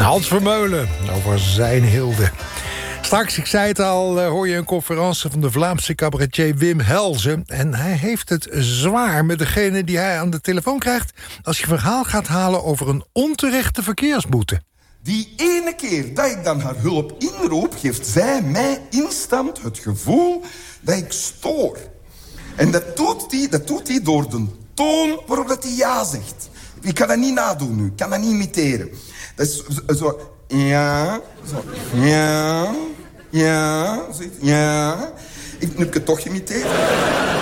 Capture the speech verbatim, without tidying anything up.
Hans Vermeulen over zijn Hilde. Straks, ik zei het al, hoor je een conferentie van de Vlaamse cabaretier Wim Helzen. En hij heeft het zwaar met degene die hij aan de telefoon krijgt als je verhaal gaat halen over een onterechte verkeersboete. Die ene keer dat ik dan haar hulp inroep, geeft zij mij instant het gevoel dat ik stoor. En dat doet hij dat doet die door de toon waarop dat hij ja zegt. Ik kan dat niet nadoen nu, ik kan dat niet imiteren. Dat is zo, zo ja, zo, ja, ja, zo, ja. Ik, nu heb ik het toch geïmiteerd.